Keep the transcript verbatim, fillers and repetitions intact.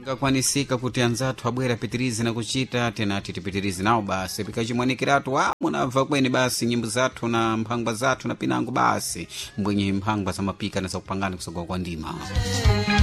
ngakwanisika kuti anzathu abwera pitirizi na kuchita tena titipitirizi nawo basi pikachimwanikiratu wa munabva kweni basi nyimbo zathu na mphangwa zathu na pinango basi mbwenye mphangwa za mapika na za kupangana kusogowa kwa ndima.